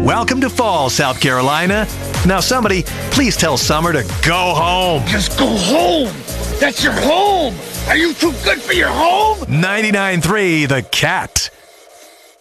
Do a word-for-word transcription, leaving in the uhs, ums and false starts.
Welcome to fall, South Carolina. Now somebody, please tell Summer to go home. Just go home. That's your home. Are you too good for your home? ninety-nine point three The Cat.